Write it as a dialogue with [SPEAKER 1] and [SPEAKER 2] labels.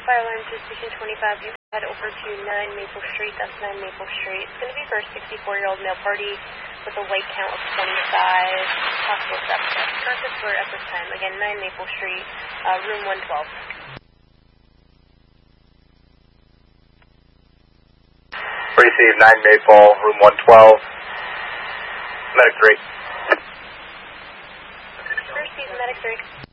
[SPEAKER 1] Fire alarm to station 25. You head over to 9 Maple Street. That's 9 Maple Street. It's going to be for a 64-year-old male party with a white count of 25. Possible suspect. Contact for at this time. Again, 9 Maple Street, room 112.
[SPEAKER 2] Receive 9 Maple, room 112. Medic 3.
[SPEAKER 1] Receive medic 3.